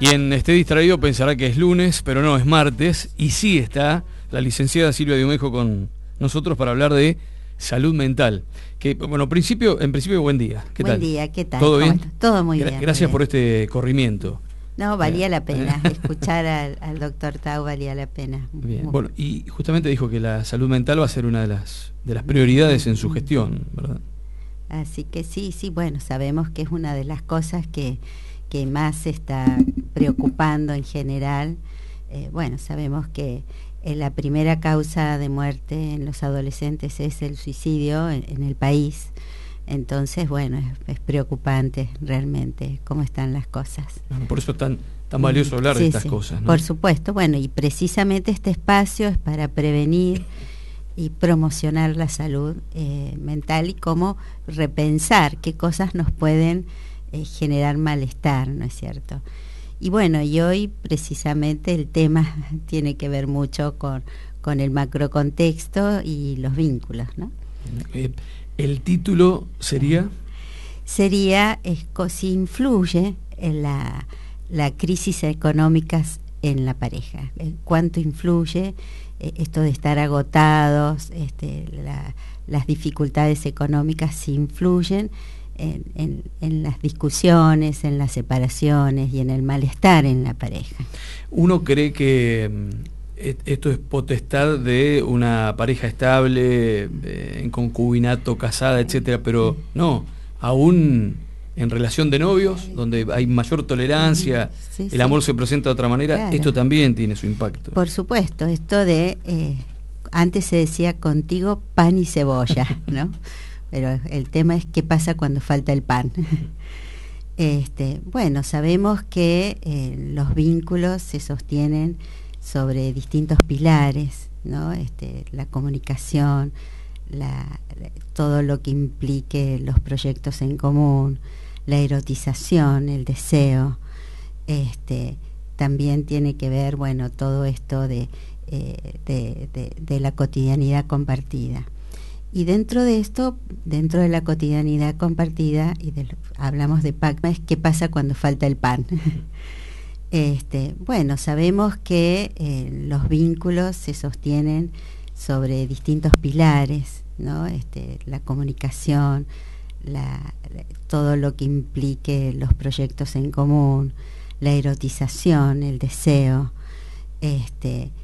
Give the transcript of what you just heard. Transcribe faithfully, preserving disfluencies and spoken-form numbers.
Quien esté distraído pensará que es lunes, pero no, es martes, y sí está la licenciada Silvia Diumejo con nosotros para hablar de salud mental. Que, bueno, principio, en principio, buen día. ¿Qué buen tal? día, ¿qué tal? ¿Todo bien? Está? Todo muy Gra bien. Gracias muy por bien. este corrimiento. No, valía eh, la pena. Escuchar al, al doctor Tau valía la pena. Bien. Bueno, y justamente dijo que la salud mental va a ser una de las, de las prioridades en su gestión, ¿verdad? Así que sí, sí, bueno, sabemos que es una de las cosas que, que más se está preocupando en general. Eh, bueno, sabemos que eh, la primera causa de muerte en los adolescentes es el suicidio en, en el país. Entonces, bueno, es, es preocupante realmente cómo están las cosas. Bueno, por eso es tan, tan valioso hablar sí, de estas sí, cosas, ¿no? Por supuesto, bueno, y precisamente este espacio es para prevenir y promocionar la salud eh, mental y cómo repensar qué cosas nos pueden eh, generar malestar, ¿no es cierto? Y bueno, y hoy precisamente el tema tiene que ver mucho con, con el macrocontexto y los vínculos, ¿no? Eh, ¿El título sería? Sería es, si influye en la, la crisis económicas en la pareja, cuánto influye eh, esto de estar agotados, este, la, las dificultades económicas si influyen en, en, en las discusiones, en las separaciones y en el malestar en la pareja. Uno cree que esto es potestad de una pareja estable, eh, en concubinato, casada, etcétera, pero no, aún en relación de novios, donde hay mayor tolerancia, sí, el amor sí. se presenta de otra manera, claro. Esto también tiene su impacto. Por supuesto, esto de, eh, antes se decía contigo pan y cebolla, ¿no? Pero el tema es qué pasa cuando falta el pan. este, bueno, sabemos que eh, los vínculos se sostienen sobre distintos pilares, ¿no? Este, la comunicación, la, todo lo que implique los proyectos en común, la erotización, el deseo, este, también tiene que ver, bueno, todo esto de, eh, de, de, de la cotidianidad compartida. Y dentro de esto, dentro de la cotidianidad compartida, y de, hablamos de PACMA, es qué pasa cuando falta el pan. Este, bueno, sabemos que eh, los vínculos se sostienen sobre distintos pilares, ¿no? Este, la comunicación, la, todo lo que implique los proyectos en común, la erotización, el deseo, este,